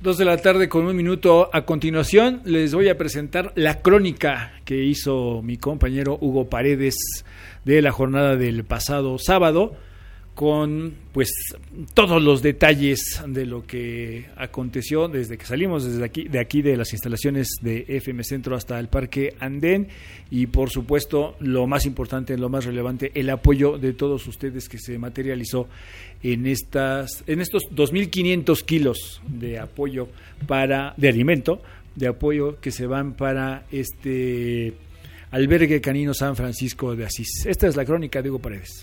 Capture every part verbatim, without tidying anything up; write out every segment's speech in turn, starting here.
Dos de la tarde con un minuto. A continuación les voy a presentar la crónica que hizo mi compañero Hugo Paredes de la jornada del pasado sábado, con pues todos los detalles de lo que aconteció desde que salimos desde aquí, de aquí de las instalaciones de F M Centro hasta el Parque Andén, y por supuesto lo más importante, lo más relevante, el apoyo de todos ustedes que se materializó en estas en estos dos mil quinientos kilos de apoyo para de alimento, de apoyo que se van para este albergue canino San Francisco de Asís. Esta es la crónica de Hugo Paredes.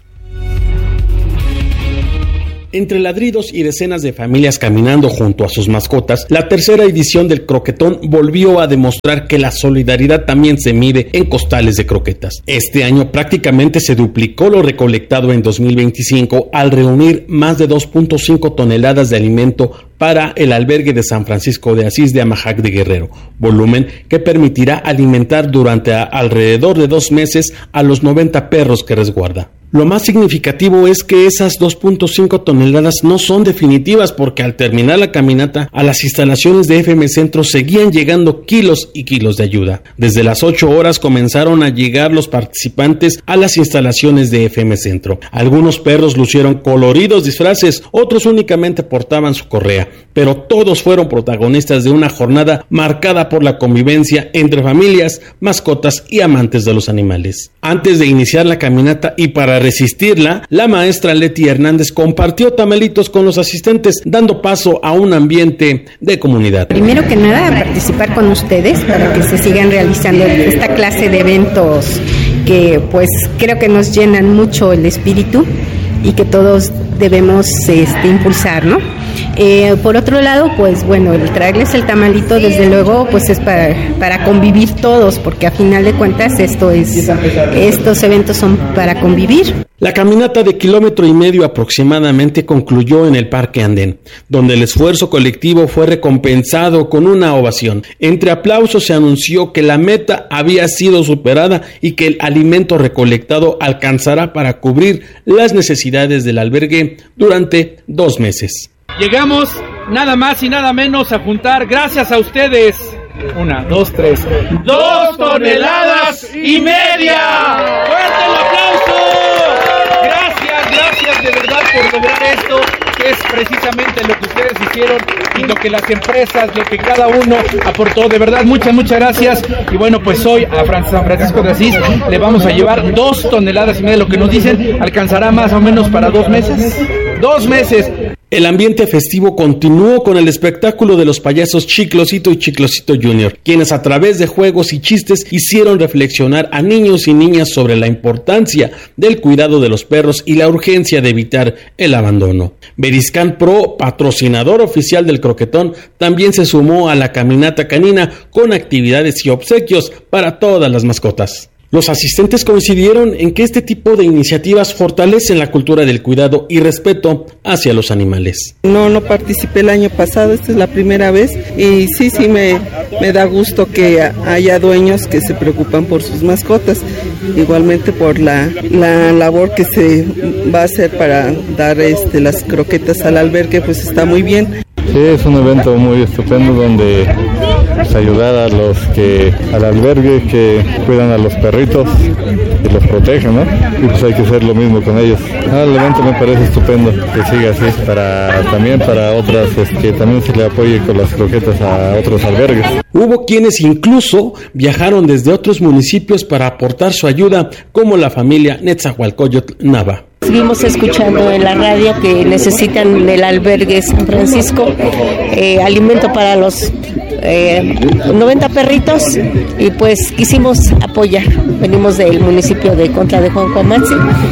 Entre ladridos y decenas de familias caminando junto a sus mascotas, la tercera edición del Croquetón volvió a demostrar que la solidaridad también se mide en costales de croquetas. Este año prácticamente se duplicó lo recolectado en dos mil veinticinco al reunir más de dos punto cinco toneladas de alimento para el albergue de San Francisco de Asís de Amajac de Guerrero, volumen que permitirá alimentar durante a alrededor de dos meses a los noventa perros que resguarda. Lo más significativo es que esas dos punto cinco toneladas no son definitivas, porque al terminar la caminata a las instalaciones de F M Centro seguían llegando kilos y kilos de ayuda. Desde las ocho horas comenzaron a llegar los participantes a las instalaciones de F M Centro. Algunos perros lucieron coloridos disfraces, otros únicamente portaban su correa, pero todos fueron protagonistas de una jornada marcada por la convivencia entre familias, mascotas y amantes de los animales. Antes de iniciar la caminata y para resistirla, la maestra Leti Hernández compartió tamalitos con los asistentes, dando paso a un ambiente de comunidad. Primero que nada, participar con ustedes para que se sigan realizando esta clase de eventos que pues creo que nos llenan mucho el espíritu y que todos debemos este, impulsar, ¿no? Eh, por otro lado, pues bueno, el traerles el tamalito, desde luego, pues es para, para convivir todos, porque a final de cuentas esto es, estos eventos son para convivir. La caminata de kilómetro y medio aproximadamente concluyó en el Parque Andén, donde el esfuerzo colectivo fue recompensado con una ovación. Entre aplausos se anunció que la meta había sido superada y que el alimento recolectado alcanzará para cubrir las necesidades del albergue durante dos meses. Llegamos nada más y nada menos a juntar, gracias a ustedes, una, dos, tres, dos toneladas y media. ¡Fuerte el aplauso! Gracias, gracias de verdad por lograr esto, que es precisamente lo que ustedes hicieron y lo que las empresas, lo que cada uno aportó. De verdad, muchas, muchas gracias. Y bueno, pues hoy a San Francisco de Asís le vamos a llevar dos toneladas y media. Lo que nos dicen, alcanzará más o menos para dos meses. Dos meses. El ambiente festivo continuó con el espectáculo de los payasos Chiclosito y Chiclosito Junior, quienes a través de juegos y chistes hicieron reflexionar a niños y niñas sobre la importancia del cuidado de los perros y la urgencia de evitar el abandono. Beriscan Pro, patrocinador oficial del Croquetón, también se sumó a la caminata canina con actividades y obsequios para todas las mascotas. Los asistentes coincidieron en que este tipo de iniciativas fortalecen la cultura del cuidado y respeto hacia los animales. No, no participé el año pasado, esta es la primera vez y sí, sí me, me da gusto que haya dueños que se preocupan por sus mascotas, igualmente por la, la labor que se va a hacer para dar este, las croquetas al albergue, pues está muy bien. Sí, es un evento muy estupendo donde pues, ayudar a los que, al albergue que cuidan a los perritos y los protegen, ¿no? Y pues hay que hacer lo mismo con ellos. Ah, el evento me parece estupendo, que siga así, para también para otras, es, que también se le apoye con las croquetas a otros albergues. Hubo quienes incluso viajaron desde otros municipios para aportar su ayuda, como la familia Netzahualcoyotl Nava. Seguimos escuchando en la radio que necesitan del albergue San Francisco eh, alimento para los eh, noventa perritos y pues quisimos apoyar. Venimos del municipio de Contra de Juan Coamatzi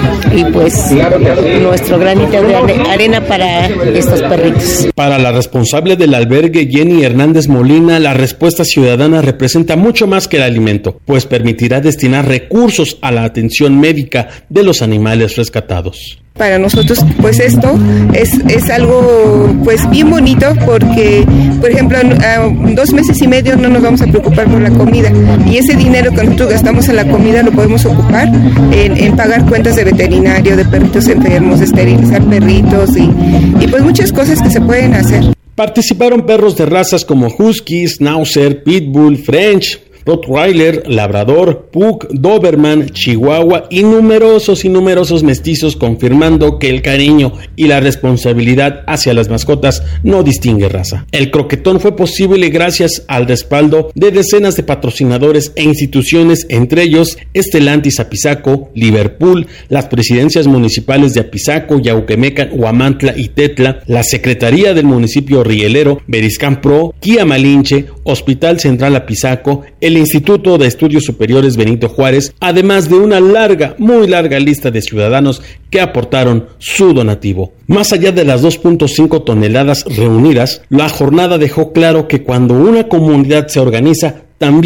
y pues nuestro granito de arena para estos perritos. Para la responsable del albergue, Jenny Hernández Molina, la respuesta ciudadana representa mucho más que el alimento, pues permitirá destinar recursos a la atención médica de los animales rescatados. Para nosotros, pues esto es, es algo pues bien bonito porque, por ejemplo, a dos meses y medio no nos vamos a preocupar por la comida y ese dinero que nosotros gastamos en la comida lo podemos ocupar en, en pagar cuentas de veterinario, de perritos enfermos, de esterilizar perritos y, y pues muchas cosas que se pueden hacer. Participaron perros de razas como Husky, Schnauzer, Pitbull, French, Rottweiler, Labrador, Pug, Doberman, Chihuahua y numerosos y numerosos mestizos, confirmando que el cariño y la responsabilidad hacia las mascotas no distingue raza. El croquetón fue posible gracias al respaldo de decenas de patrocinadores e instituciones, entre ellos Stellantis Apizaco, Liverpool, las presidencias municipales de Apizaco, Yauquemecan, Huamantla y Tetla, la Secretaría del municipio rielero, Beriscán Pro, Kia Malinche, Hospital Central Apizaco, el Instituto de Estudios Superiores Benito Juárez, además de una larga, muy larga lista de ciudadanos que aportaron su donativo. Más allá de las dos punto cinco toneladas reunidas, la jornada dejó claro que cuando una comunidad se organiza, también